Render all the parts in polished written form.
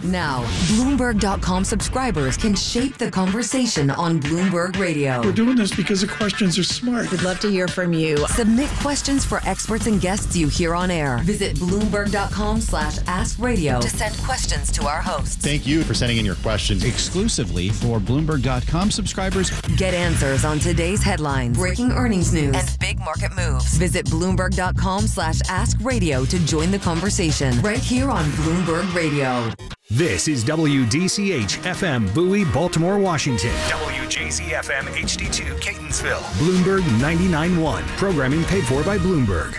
Now, Bloomberg.com subscribers can shape the conversation on Bloomberg Radio. We're doing this because the questions are smart. We'd love to hear from you. Submit questions for experts and guests you hear on air. Visit Bloomberg.com/askradio to send questions to our hosts. Thank you for sending in your questions. Exclusively for Bloomberg.com subscribers. Get answers on today's headlines, breaking earnings news, and big market moves. Visit Bloomberg.com/askradio to join the conversation right here on Bloomberg Radio. This is WDCH FM Bowie, Baltimore, Washington. WJZ FM HD2 Catonsville. Bloomberg 99.1. Programming paid for by Bloomberg.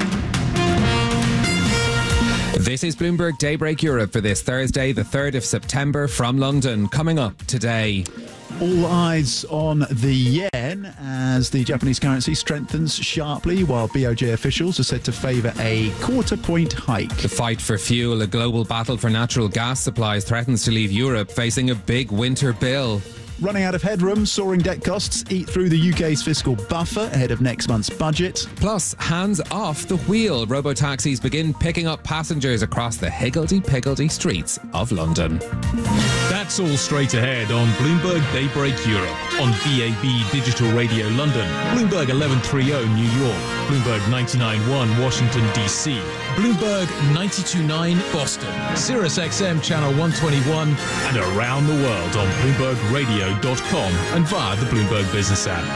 This is Bloomberg Daybreak Europe for this Thursday, the 3rd of September from London. Coming up today. All eyes on the yen as the Japanese currency strengthens sharply, while BOJ officials are said to favour a quarter-point hike. The fight for fuel, a global battle for natural gas supplies, threatens to leave Europe facing a big winter bill. Running out of headroom, soaring debt costs eat through the UK's fiscal buffer ahead of next month's budget. Plus, hands off the wheel. Robotaxis begin picking up passengers across the higgledy-piggledy streets of London. That's all straight ahead on Bloomberg Daybreak Europe, on DAB Digital Radio London, Bloomberg 1130 New York, Bloomberg 99.1 Washington DC, Bloomberg 92.9 Boston, Sirius XM Channel 121, and around the world on BloombergRadio.com and via the Bloomberg Business app.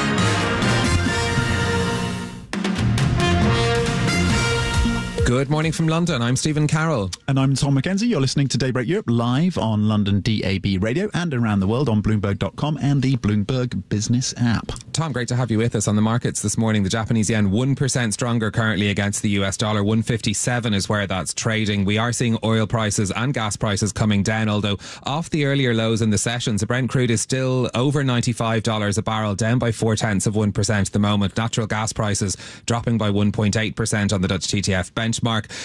Good morning from London. I'm Stephen Carroll. And I'm Tom McKenzie. You're listening to Daybreak Europe live on London DAB Radio and around the world on Bloomberg.com and the Bloomberg Business app. Tom, great to have you with us on the markets this morning. The Japanese yen 1% stronger currently against the US dollar. 157 is where that's trading. We are seeing oil prices and gas prices coming down, although off the earlier lows in the session. So Brent crude is still over $95 a barrel, down by 0.4% at the moment. Natural gas prices dropping by 1.8% on the Dutch TTF benchmark.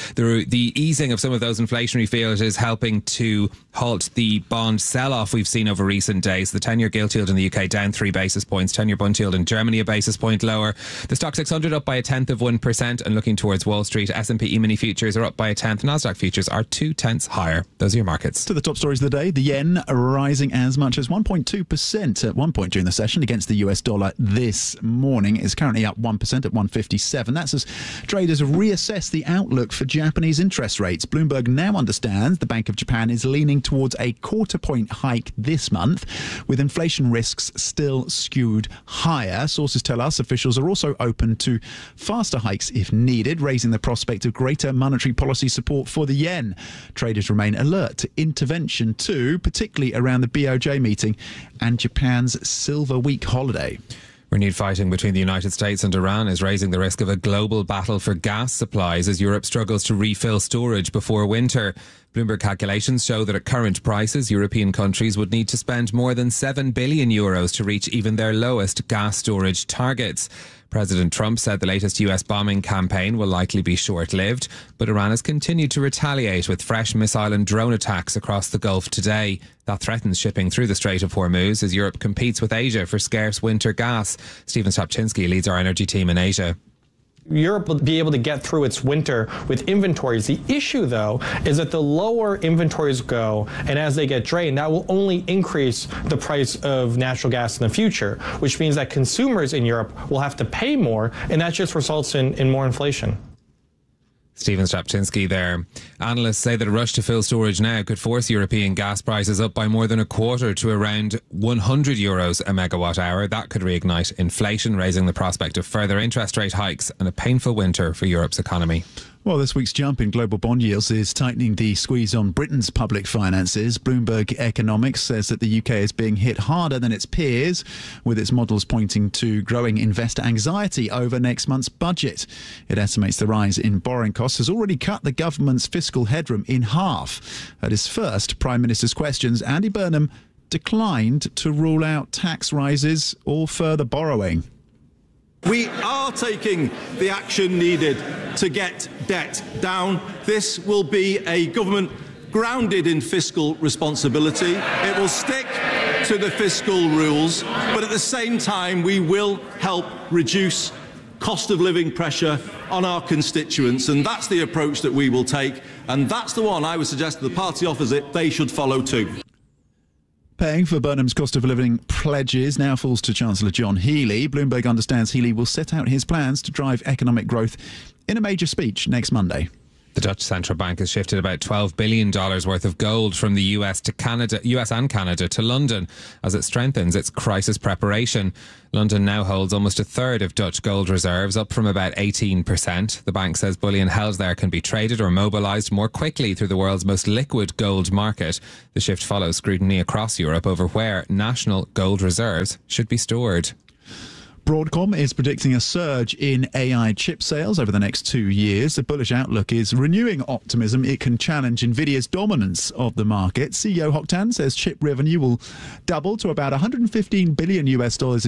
The easing of some of those inflationary fears is helping to halt the bond sell-off we've seen over recent days. The 10-year gilt yield in the UK down 3 basis points. 10-year bond yield in Germany a basis point lower. The Stock 600 up by 0.1% and looking towards Wall Street. S&P E-mini futures are up by 0.1. Nasdaq futures are 0.2 higher. Those are your markets. To the top stories of the day. The yen rising as much as 1.2% at one point during the session against the US dollar this morning. It's currently up 1% at 157. That's as traders have reassessed the outlook for Japanese interest rates. Bloomberg now understands the Bank of Japan is leaning towards a quarter-point hike this month, with inflation risks still skewed higher. Sources tell us officials are also open to faster hikes if needed, raising the prospect of greater monetary policy support for the yen. Traders remain alert to intervention too, particularly around the BOJ meeting and Japan's Silver Week holiday. Renewed fighting between the United States and Iran is raising the risk of a global battle for gas supplies as Europe struggles to refill storage before winter. Bloomberg calculations show that at current prices, European countries would need to spend more than €7 billion to reach even their lowest gas storage targets. President Trump said the latest US bombing campaign will likely be short-lived, but Iran has continued to retaliate with fresh missile and drone attacks across the Gulf today. That threatens shipping through the Strait of Hormuz as Europe competes with Asia for scarce winter gas. Stephen Stropczynski leads our energy team in Asia. Europe will be able to get through its winter with inventories. The issue, though, is that the lower inventories go, and as they get drained, that will only increase the price of natural gas in the future, which means that consumers in Europe will have to pay more, and that just results in more inflation. Stephen Stropczynski there. Analysts say that a rush to fill storage now could force European gas prices up by more than a quarter to around €100 a megawatt hour. That could reignite inflation, raising the prospect of further interest rate hikes and a painful winter for Europe's economy. Well, this week's jump in global bond yields is tightening the squeeze on Britain's public finances. Bloomberg Economics says that the UK is being hit harder than its peers, with its models pointing to growing investor anxiety over next month's budget. It estimates the rise in borrowing costs has already cut the government's fiscal headroom in half. At his first Prime Minister's questions, Andy Burnham declined to rule out tax rises or further borrowing. We are taking the action needed to get debt down. This will be a government grounded in fiscal responsibility. It will stick to the fiscal rules, but at the same time we will help reduce cost of living pressure on our constituents, and that's the approach that we will take, and that's the one I would suggest to the party opposite they should follow too. Paying for Burnham's cost of living pledges now falls to Chancellor John Healey. Bloomberg understands Healey will set out his plans to drive economic growth in a major speech next Monday. The Dutch central bank has shifted about $12 billion worth of gold from the US and Canada to London as it strengthens its crisis preparation. London now holds almost a third of Dutch gold reserves, up from about 18%. The bank says bullion held there can be traded or mobilised more quickly through the world's most liquid gold market. The shift follows scrutiny across Europe over where national gold reserves should be stored. Broadcom is predicting a surge in AI chip sales over the next 2 years. The bullish outlook is renewing optimism it can challenge Nvidia's dominance of the market. CEO Hock Tan says chip revenue will double to about $115 billion in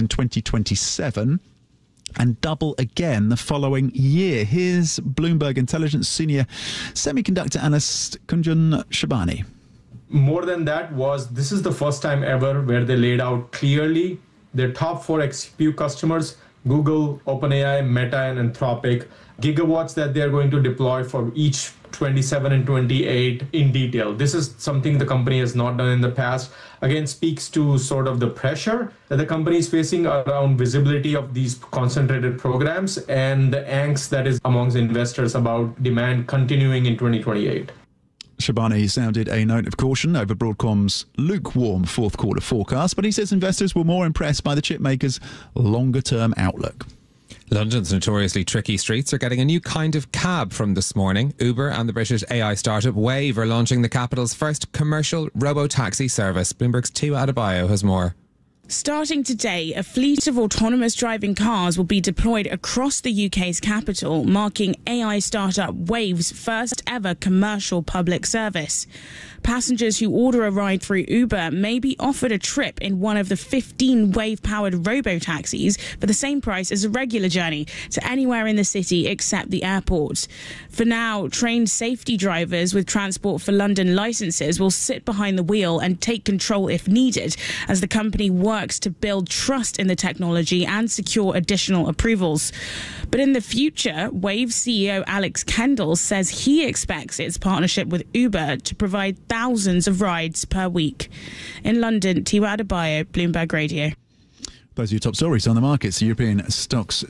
2027 and double again the following year. Here's Bloomberg Intelligence senior semiconductor analyst Kunjan Shabani. More than that this is the first time ever where they laid out clearly their top 4 XPU customers, Google, OpenAI, Meta, and Anthropic, gigawatts that they're going to deploy for each 27 and 28 in detail. This is something the company has not done in the past. Again, speaks to sort of the pressure that the company is facing around visibility of these concentrated programs and the angst that is amongst investors about demand continuing in 2028. Shabani sounded a note of caution over Broadcom's lukewarm fourth quarter forecast, but he says investors were more impressed by the chipmaker's longer-term outlook. London's notoriously tricky streets are getting a new kind of cab from this morning. Uber and the British AI startup Wave are launching the capital's first commercial robo-taxi service. Bloomberg's Tiwa Adebayo has more. Starting today, a fleet of autonomous driving cars will be deployed across the UK's capital, marking AI startup Wave's first ever commercial public service. Passengers who order a ride through Uber may be offered a trip in one of the 15 Wave-powered robo-taxis for the same price as a regular journey to anywhere in the city except the airport. For now, trained safety drivers with Transport for London licences will sit behind the wheel and take control if needed, as the company works to build trust in the technology and secure additional approvals. But in the future, Wave CEO Alex Kendall says he expects its partnership with Uber to provide thousands of rides per week. In London, Tiwa Adebayo, Bloomberg Radio. Those are your top stories on the markets. The European Stocks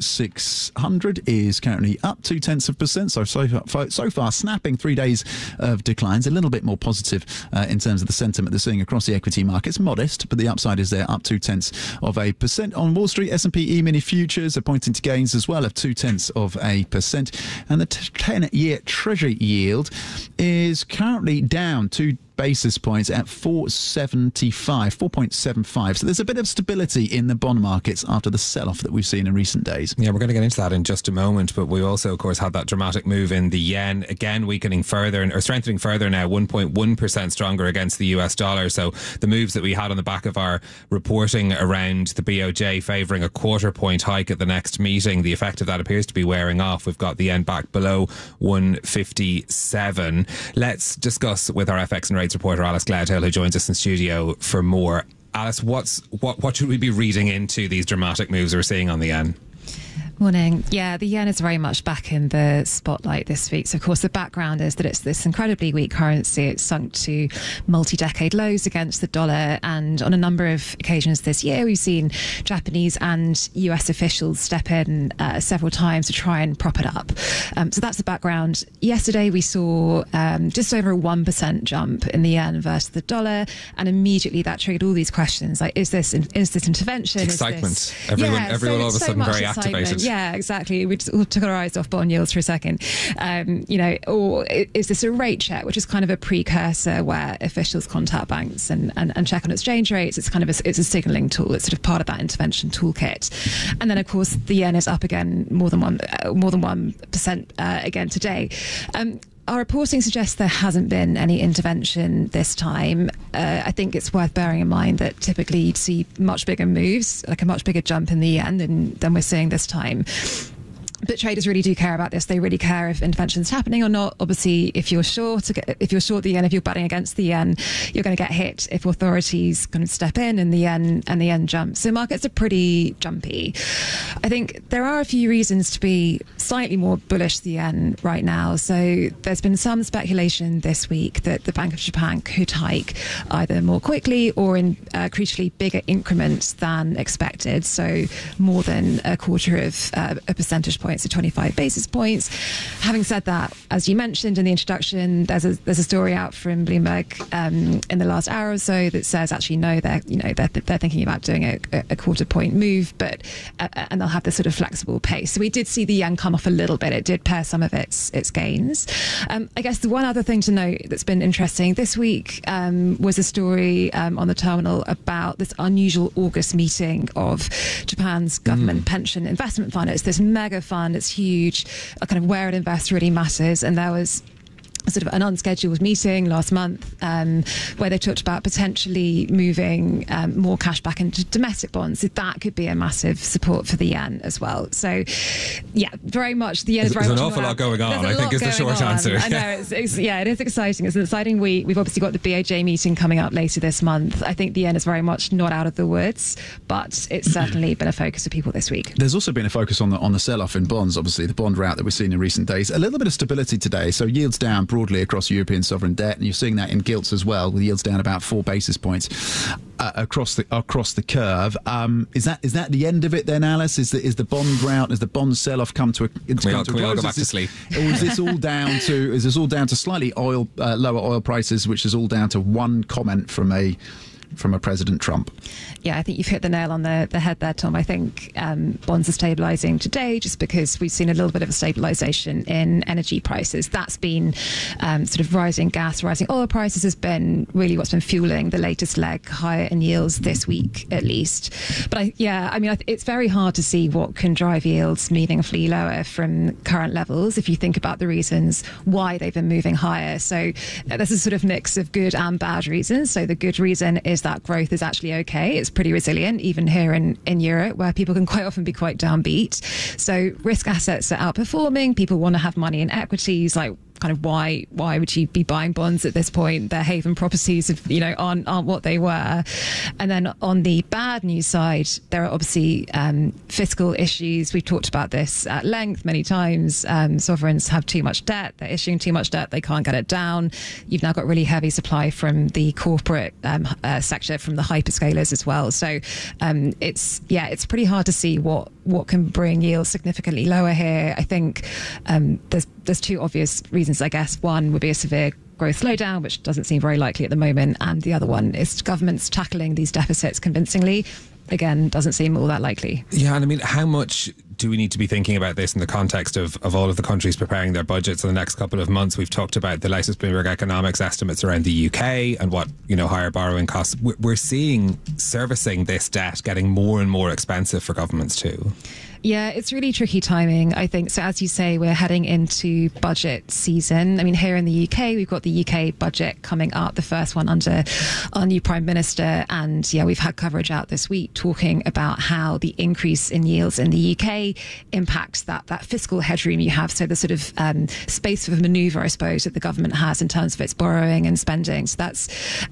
600 is currently up 0.2%. So far, snapping 3 days of declines. A little bit more positive in terms of the sentiment they're seeing across the equity markets. Modest, but the upside is there, up 0.2%. On Wall Street, S&P E-mini futures are pointing to gains as well of 0.2%. And the 10-year Treasury yield is currently down 2 basis points at 4.75. So there's a bit of stability in the bond markets after the sell-off that we've seen in recent days. Yeah, we're going to get into that in just a moment, but we also, of course, had that dramatic move in the yen, again weakening further, or strengthening further now, 1.1% stronger against the US dollar. So the moves that we had on the back of our reporting around the BOJ favouring a 1/4 point hike at the next meeting, the effect of that appears to be wearing off. We've got the yen back below 157. Let's discuss with our FX and rates reporter Alice Gladhill, who joins us in studio for more. Alice, what should we be reading into these dramatic moves we're seeing on the yen? Morning. Yeah, the yen is very much back in the spotlight this week. So, of course, the background is that it's this incredibly weak currency. It's sunk to multi-decade lows against the dollar. And on a number of occasions this year, we've seen Japanese and US officials step in several times to try and prop it up. So that's the background. Yesterday, we saw just over a 1% jump in the yen versus the dollar. And immediately that triggered all these questions like, is this intervention? Excitement. Everyone all of a sudden very activated. Yeah, exactly. We just took our eyes off bond yields for a second. Or is this a rate check, which is kind of a precursor where officials contact banks and check on exchange rates? It's kind of it's a signalling tool. It's sort of part of that intervention toolkit. And then, of course, the yen is up again more than 1% again today. Our reporting suggests there hasn't been any intervention this time. I think it's worth bearing in mind that typically you'd see much bigger moves, like a much bigger jump in the yen than we're seeing this time. But traders really do care about this. They really care if intervention is happening or not. Obviously, if you're short the yen, if you're betting against the yen, you're going to get hit if authorities kind of step in and the yen jumps. So markets are pretty jumpy. I think there are a few reasons to be slightly more bullish the yen right now. So there's been some speculation this week that the Bank of Japan could hike either more quickly or in crucially bigger increments than expected. So more than a quarter of a percentage point. So 25 basis points. Having said that, as you mentioned in the introduction, there's a story out from Bloomberg in the last hour or so that says actually no, they're thinking about doing a quarter point move, but and they'll have this sort of flexible pace. So we did see the yen come off a little bit. It did pare some of its gains. I guess the one other thing to note that's been interesting this week was a story on the terminal about this unusual August meeting of Japan's government pension investment fund. It's this mega fund. It's huge, kind of where it invests really matters. And there was sort of an unscheduled meeting last month where they talked about potentially moving more cash back into domestic bonds. So that could be a massive support for the yen as well. So, yeah, very much the yen is very much. There's an awful lot going on, I think, is the short answer. I know, it is exciting. It's an exciting week. We've obviously got the BOJ meeting coming up later this month. I think the yen is very much not out of the woods, but it's certainly been a focus of people this week. There's also been a focus on the sell-off in bonds, obviously, the bond rout that we've seen in recent days. A little bit of stability today, so yields down broadly across European sovereign debt, and you're seeing that in gilts as well, with yields down about 4 basis points across the curve. Is that the end of it then, Alice? Is the bond rout, has the bond sell-off come to a close? Can we all go back to sleep? Or is this all down to slightly lower oil prices, which is all down to one comment from a President Trump? Yeah, I think you've hit the nail on the head there, Tom. I think bonds are stabilising today just because we've seen a little bit of a stabilisation in energy prices. That's been sort of rising gas, rising oil prices has been really what's been fueling the latest leg higher in yields this week, at least. But it's very hard to see what can drive yields meaningfully lower from current levels if you think about the reasons why they've been moving higher. So there's a sort of mix of good and bad reasons. So the good reason is that growth is actually okay. It's pretty resilient, even here in Europe, where people can quite often be quite downbeat. So risk assets are outperforming. People want to have money in equities. Like, kind of why would you be buying bonds at this point? Their haven properties aren't what they were. And then on the bad news side, there are obviously fiscal issues. We've talked about this at length many times. Sovereigns have too much debt. They're issuing too much debt. They can't get it down. You've now got really heavy supply from the corporate sector, from the hyperscalers as well. So it's pretty hard to see what can bring yields significantly lower here. I think there's two obvious reasons, I guess. One would be a severe growth slowdown, which doesn't seem very likely at the moment. And the other one is governments tackling these deficits convincingly. Again, doesn't seem all that likely. Yeah, and I mean, how much do we need to be thinking about this in the context of all of the countries preparing their budgets in the next couple of months? We've talked about the latest Bloomberg economics estimates around the UK and what, higher borrowing costs. We're seeing servicing this debt getting more and more expensive for governments too. Yeah, it's really tricky timing, I think. So as you say, we're heading into budget season. I mean, here in the UK, we've got the UK budget coming up, the first one under our new Prime Minister. And yeah, we've had coverage out this week talking about how the increase in yields in the UK impacts that fiscal headroom you have. So the sort of space for manoeuvre, I suppose, that the government has in terms of its borrowing and spending. So that's,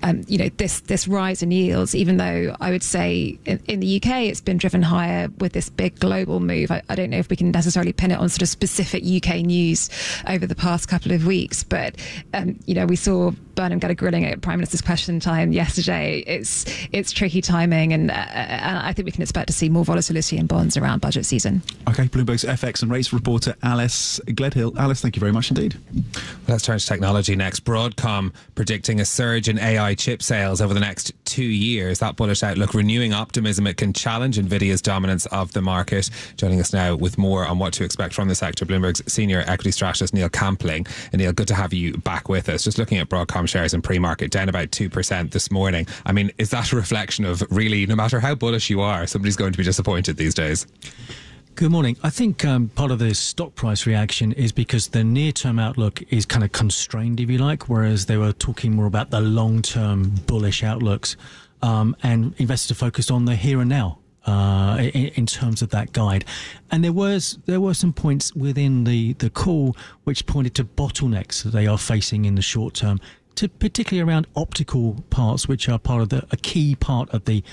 this rise in yields, even though I would say in the UK, it's been driven higher with this big global move. I don't know if we can necessarily pin it on sort of specific UK news over the past couple of weeks, but we saw Burnham get a grilling at Prime Minister's Question Time yesterday. It's tricky timing, and I think we can expect to see more volatility in bonds around budget season. Okay, Bloomberg's FX and rates reporter Alice Gledhill. Alice, thank you very much indeed. Let's turn to technology next. Broadcom predicting a surge in AI chip sales over the next 2 years. That bullish outlook renewing optimism it can challenge Nvidia's dominance of the market. Joining us now with more on what to expect from the sector, Bloomberg's senior equity strategist Neil Campling. And Neil, good to have you back with us. Just looking at Broadcom shares in pre-market, down about 2% this morning. I mean, is that a reflection of really, no matter how bullish you are, somebody's going to be disappointed these days? Good morning. I think part of the stock price reaction is because the near-term outlook is kind of constrained, if you like, whereas they were talking more about the long-term bullish outlooks, and investors are focused on the here and now. in terms of that guide. And there were some points within the call which pointed to bottlenecks that they are facing in the short term, to particularly around optical parts, which are part of a key part of the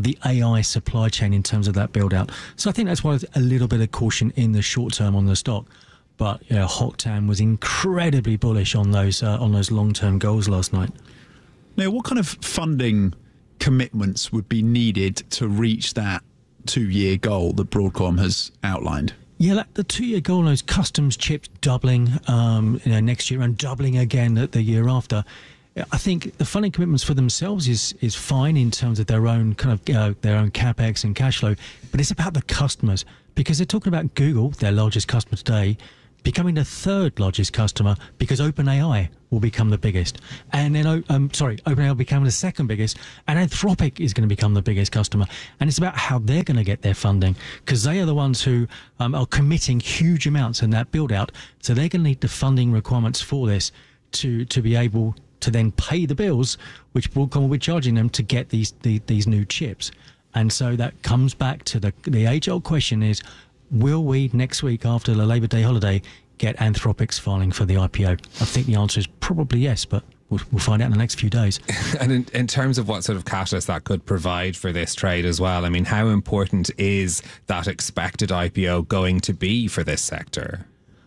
AI supply chain in terms of that build out. So I think that's why a little bit of caution in the short term on the stock. But Hock Tan was incredibly bullish on those long term goals last night. Now, what kind of funding commitments would be needed to reach that 2-year goal that Broadcom has outlined? Yeah, the 2-year goal, those customs chips doubling next year and doubling again the year after. I think the funding commitments for themselves is fine in terms of their own kind of their own capex and cash flow, but it's about the customers, because they're talking about Google, their largest customer today, becoming the third largest customer because OpenAI will become the biggest. And then, OpenAI will become the second biggest, and Anthropic is going to become the biggest customer. And it's about how they're going to get their funding, because they are the ones who are committing huge amounts in that build out. So they're going to need the funding requirements for this to be able to then pay the bills, which Broadcom will be charging them to get these new chips. And so that comes back to the age-old question is, will we next week after the Labor Day holiday get Anthropic's filing for the IPO? I think the answer is probably yes, but we'll find out in the next few days. And in terms of what sort of catalyst that could provide for this trade as well, I mean, how important is that expected IPO going to be for this sector?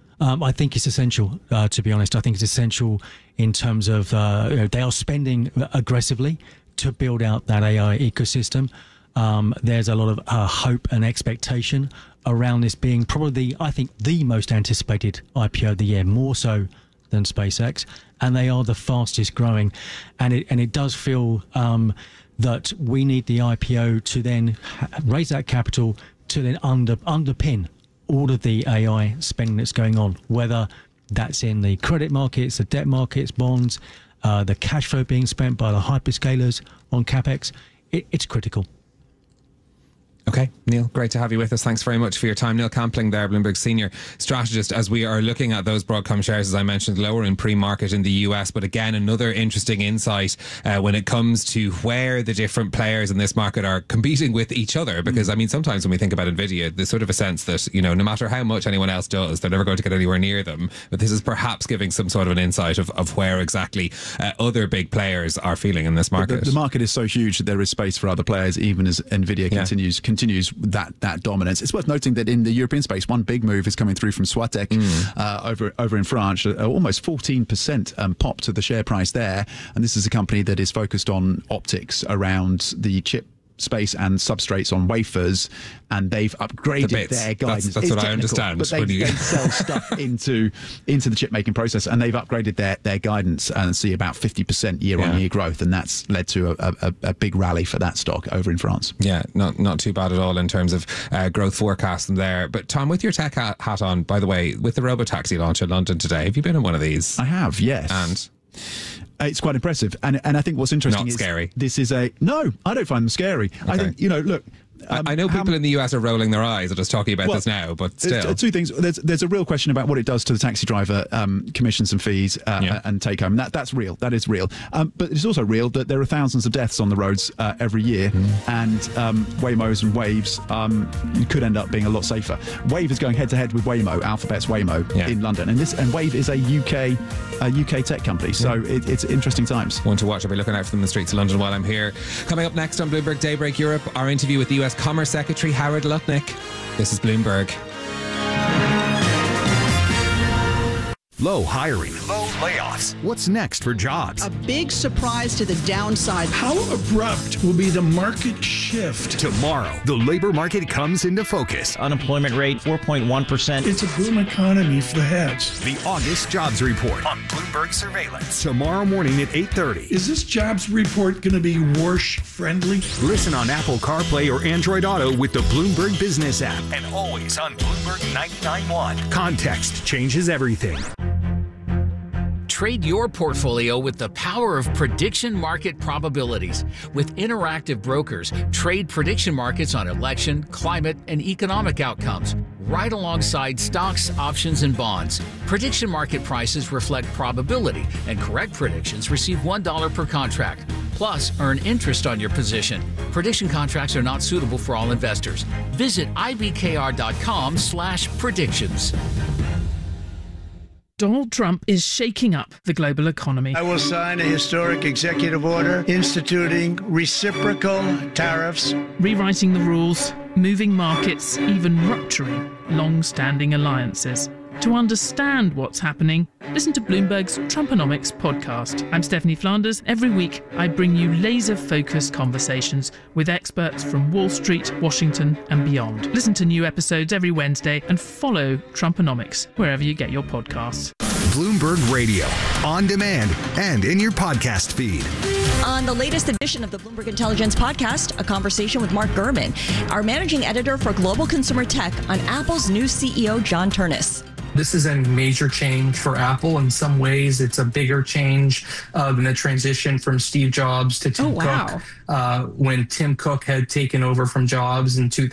I think it's essential, to be honest. I think it's essential in terms of they are spending aggressively to build out that AI ecosystem. There's a lot of hope and expectation around this being probably, I think, the most anticipated IPO of the year, more so than SpaceX, and they are the fastest growing. And it does feel that we need the IPO to then raise that capital to then underpin all of the AI spending that's going on, whether that's in the credit markets, the debt markets, bonds, the cash flow being spent by the hyperscalers on CapEx. It's critical. Okay, Neil, great to have you with us. Thanks very much for your time. Neil Campling there, Bloomberg Senior Strategist, as we are looking at those Broadcom shares, as I mentioned, lower in pre-market in the US. But again, another interesting insight when it comes to where the different players in this market are competing with each other. Because, I mean, sometimes when we think about NVIDIA, there's sort of a sense that, no matter how much anyone else does, they're never going to get anywhere near them. But this is perhaps giving some sort of an insight of where exactly other big players are feeling in this market. The market is so huge that there is space for other players, even as NVIDIA continues that dominance. It's worth noting that in the European space, one big move is coming through from Soitec over in France, almost 14% pop to the share price there. And this is a company that is focused on optics around the chip space and substrates on wafers, and they've upgraded their guidance. That's what I understand. But they sell stuff into the chip making process, and they've upgraded their guidance and see about 50% year-on-year growth, and that's led to a big rally for that stock over in France. Yeah, not too bad at all in terms of growth forecast there. But Tom, with your tech hat on, by the way, with the Robotaxi launch in London today, have you been in one of these? I have, yes. And it's quite impressive, and I think what's interesting Not is scary. This is no, I don't find them scary. Okay. I think look. I know people in the US are rolling their eyes at us talking about this now, but still. Two things. There's a real question about what it does to the taxi driver commissions and fees and take home. That's real. That is real. But it's also real that there are thousands of deaths on the roads every year, and Waymos and Waves could end up being a lot safer. Wave is going head to head with Waymo, Alphabet's Waymo in London, and Wave is a UK tech company. So it's interesting times. One to watch. I'll be looking out for them in the streets of London while I'm here. Coming up next on Bloomberg Daybreak Europe, our interview with the US Commerce Secretary Howard Lutnick. This is Bloomberg. Low hiring, low layoffs. What's next for jobs? A big surprise to the downside. How abrupt will be the market shift? Tomorrow, the labor market comes into focus. Unemployment rate 4.1%. It's a boom economy for the heads. The August Jobs Report on Bloomberg Surveillance. Tomorrow morning at 8:30. Is this jobs report going to be Warsh friendly? Listen on Apple CarPlay or Android Auto with the Bloomberg Business app. And always on Bloomberg 99.1. Context changes everything. Trade your portfolio with the power of prediction market probabilities. With Interactive Brokers, trade prediction markets on election, climate, and economic outcomes, right alongside stocks, options, and bonds. Prediction market prices reflect probability, and correct predictions receive $1 per contract. Plus, earn interest on your position. Prediction contracts are not suitable for all investors. Visit ibkr.com/predictions. Donald Trump is shaking up the global economy. I will sign a historic executive order instituting reciprocal tariffs, rewriting the rules, moving markets, even rupturing long-standing alliances. To understand what's happening, listen to Bloomberg's Trumponomics podcast. I'm Stephanie Flanders. Every week, I bring you laser-focused conversations with experts from Wall Street, Washington, and beyond. Listen to new episodes every Wednesday and follow Trumponomics wherever you get your podcasts. Bloomberg Radio, on demand and in your podcast feed. On the latest edition of the Bloomberg Intelligence Podcast, a conversation with Mark Gurman, our managing editor for Global Consumer Tech, on Apple's new CEO, John Ternus. This is a major change for Apple. In some ways, it's a bigger change than the transition from Steve Jobs to Tim Cook. When Tim Cook had taken over from Jobs in 2000.